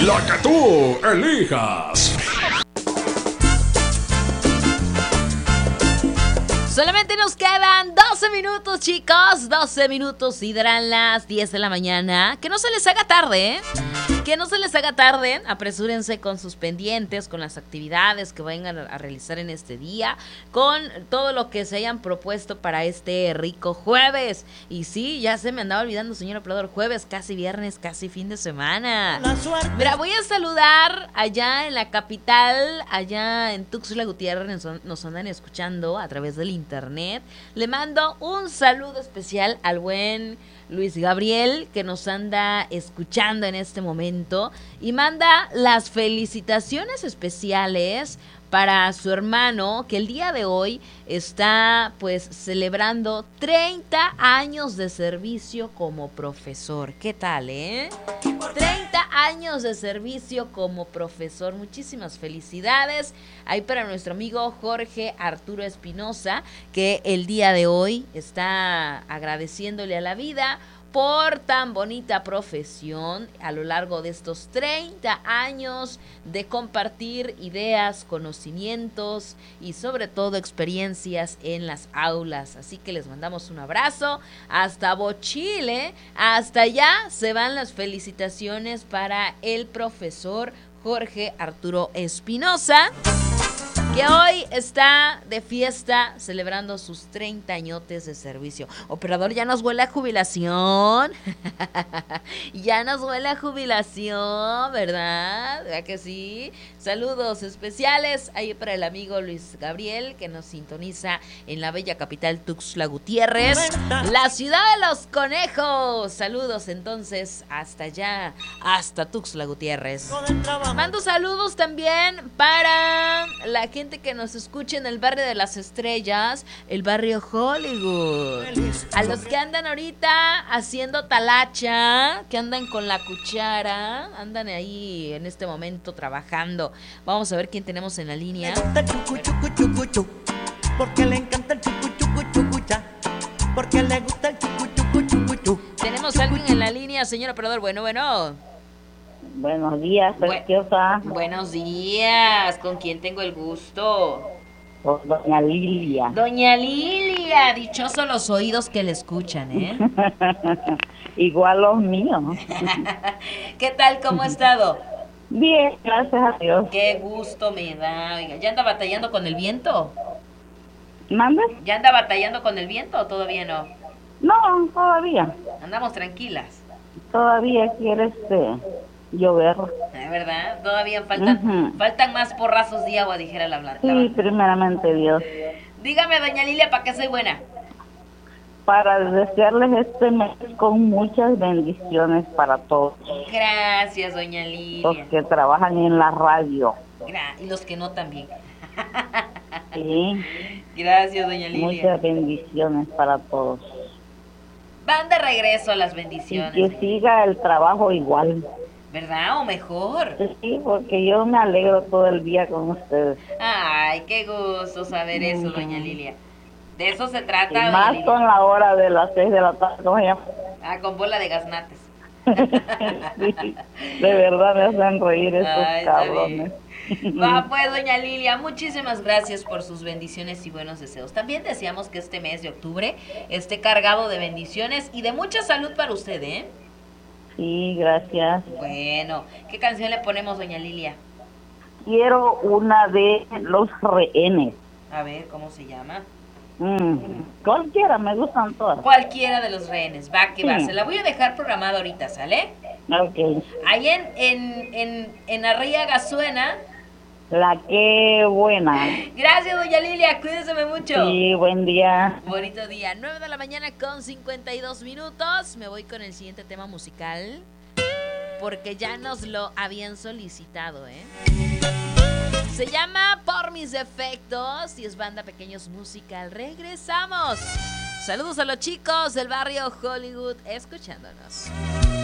La que tú elijas. Solamente nos quedan 12 minutos, chicos. 12 minutos y darán las 10 de la mañana. Que no se les haga tarde, ¿eh? Que no se les haga tarde. Apresúrense con sus pendientes, con las actividades que vayan a realizar en este día, con todo lo que se hayan propuesto para este rico jueves. Y sí, ya se me andaba olvidando, señor operador, jueves, casi viernes, casi fin de semana. Mira, voy a saludar allá en la capital, allá en Tuxtla Gutiérrez, nos andan escuchando a través del internet. Le mando un saludo especial al buen Luis Gabriel, que nos anda escuchando en este momento, y manda las felicitaciones especiales para su hermano, que el día de hoy está pues celebrando 30 años de servicio como profesor. ¿Qué tal, 30 años de servicio como profesor. Muchísimas felicidades ahí para nuestro amigo Jorge Arturo Espinosa, que el día de hoy está agradeciéndole a la vida por tan bonita profesión a lo largo de estos 30 años de compartir ideas, conocimientos y sobre todo experiencias en las aulas. Así que les mandamos un abrazo hasta Bochile, hasta allá se van las felicitaciones para el profesor Jorge Arturo Espinosa, que hoy está de fiesta celebrando sus 30 añotes de servicio. Operador, ya nos huele a jubilación. Ya nos huele a jubilación, ¿verdad? ¿Verdad que sí? Saludos especiales ahí para el amigo Luis Gabriel, que nos sintoniza en la bella capital Tuxtla Gutiérrez, la ciudad de los conejos. Saludos entonces hasta allá, hasta Tuxtla Gutiérrez. Mando saludos también para la gente que nos escucha en el barrio de las Estrellas, el barrio Hollywood. A los que andan ahorita haciendo talacha, que andan con la cuchara, andan ahí en este momento trabajando. Vamos a ver quién tenemos en la línea. Porque le encanta el chucu chucu chucucha, porque le gusta el chucu chucu chucuchu. Tenemos a alguien en la línea, señor operador. Bueno. Buenos días, preciosa. Buenos días, ¿con quién tengo el gusto? Por doña Lilia. Doña Lilia, dichosos los oídos que le escuchan, ¿eh? Igual los míos. ¿Qué tal, cómo ha estado? Bien, gracias a Dios. Qué gusto me da. Oiga, ¿ya anda batallando con el viento? ¿Mandas? ¿Ya anda batallando con el viento o todavía no? No, todavía. Andamos tranquilas. Todavía quiere llover. ¿Verdad? Todavía faltan más porrazos de agua, dijera la Sí, primeramente Dios. Dígame, doña Lilia, ¿para qué soy buena? Para desearles este mes con muchas bendiciones para todos. Gracias, doña Lilia. Los que trabajan en la radio. Y los que no también. Sí. Gracias, doña Lilia. Muchas bendiciones para todos. Van de regreso las bendiciones. Y que siga el trabajo igual. ¿Verdad? ¿O mejor? Sí, porque yo me alegro todo el día con ustedes. Ay, qué gusto saber eso, doña Lilia. De eso se trata, y más con la hora de las 6 de la tarde, ¿cómo se llama? Con bola de gaznates. Sí, de verdad me hacen reír estos cabrones. Va pues, doña Lilia, muchísimas gracias por sus bendiciones y buenos deseos. También deseamos que este mes de octubre esté cargado de bendiciones y de mucha salud para usted, ¿eh? Sí, gracias. Bueno, ¿qué canción le ponemos, doña Lilia? Quiero una de Los Rehenes. A ver, ¿cómo se llama? Cualquiera, me gustan todas. Cualquiera de Los Rehenes, va que va. Se la voy a dejar programada ahorita, ¿sale? Ok. Ahí en Arriaga suena La que buena. Gracias, doña Lilia, cuídese mucho. Sí, buen día. Bonito día, 9 de la mañana con 52 minutos. Me voy con el siguiente tema musical, porque ya nos lo habían solicitado, ¿eh? Se llama Por Mis Defectos y es banda Pequeños Musical. Regresamos. Saludos a los chicos del barrio Hollywood escuchándonos.